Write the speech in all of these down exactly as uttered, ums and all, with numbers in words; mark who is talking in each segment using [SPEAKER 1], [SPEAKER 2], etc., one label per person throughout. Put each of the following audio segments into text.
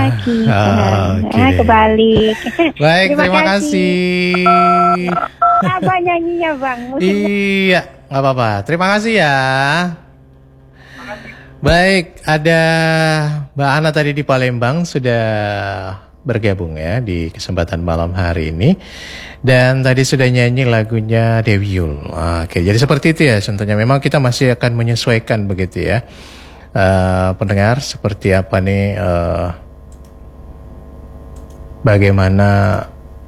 [SPEAKER 1] lagi.
[SPEAKER 2] Oke.
[SPEAKER 1] Ah, kebalik.
[SPEAKER 2] Baik, terima, terima kasih.
[SPEAKER 1] kasih. Apa nyanyinya Bang? Musiknya.
[SPEAKER 2] Iya, nggak apa-apa. Terima kasih ya. Baik, ada Mbak Ana tadi di Palembang sudah bergabung ya di kesempatan malam hari ini. Dan tadi sudah nyanyi lagunya Dewi Yul. Oke, jadi seperti itu ya contohnya. Memang kita masih akan menyesuaikan begitu ya. Uh, pendengar seperti apa nih uh, bagaimana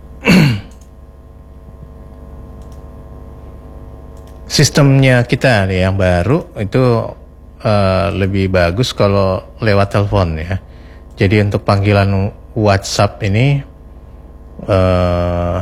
[SPEAKER 2] sistemnya kita nih yang baru itu uh, lebih bagus kalau lewat telepon ya. Jadi untuk panggilan WhatsApp ini uh,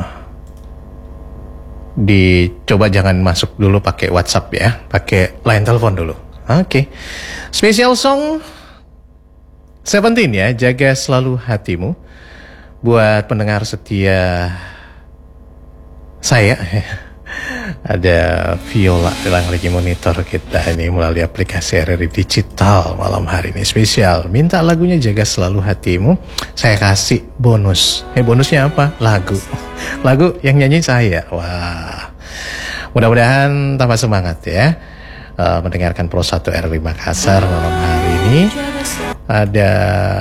[SPEAKER 2] dicoba jangan masuk dulu pakai WhatsApp ya, pakai line telepon dulu. Oke, okay. Special song Seventeen ya, Jaga Selalu Hatimu. Buat pendengar setia saya, ada Viola yang lagi monitor kita ini melalui aplikasi R R I Digital malam hari ini. Spesial, minta lagunya Jaga Selalu Hatimu. Saya kasih bonus. Eh bonusnya apa? Lagu. Lagu yang nyanyi saya. Wah, mudah-mudahan tambah semangat ya. Uh, mendengarkan Pro satu R R I Makassar malam hari ini. Ada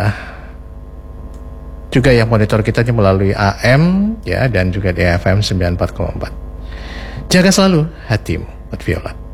[SPEAKER 2] juga yang monitor kita melalui A M ya dan juga di F M sembilan puluh empat koma empat. Jaga selalu hatimu, buat Viola.